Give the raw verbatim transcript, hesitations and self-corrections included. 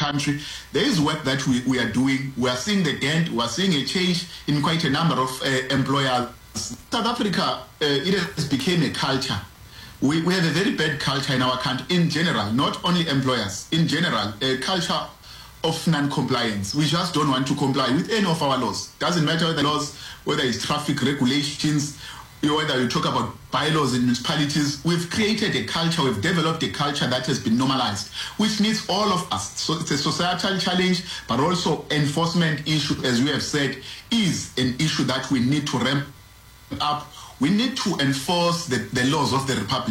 country. There is work that we, we are doing. We are seeing the dent. We are seeing a change in quite a number of uh, employers. South Africa, uh, it has become a culture. We, we have a very bad culture in our country in general, not only employers, in general, a culture of non-compliance. We just don't want to comply with any of our laws. Doesn't matter whether laws, whether it's traffic regulations, whether you talk about bylaws in municipalities. We've created a culture, we've developed a culture that has been normalized, which needs all of us. So it's a societal challenge, but also enforcement issue, as we have said, is an issue that we need to ramp up. We need to enforce the, the laws of the Republic.